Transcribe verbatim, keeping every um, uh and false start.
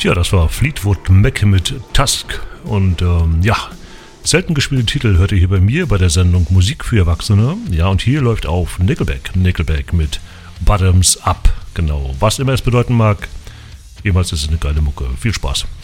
Tja, das war Fleetwood Mac mit Tusk. Und ähm, ja, selten gespielte Titel hört ihr hier bei mir bei der Sendung Musik für Erwachsene. Ja, und hier läuft auf Nickelback. Nickelback mit Bottoms Up. Genau, was immer es bedeuten mag. Jemals ist es eine geile Mucke. Viel Spaß.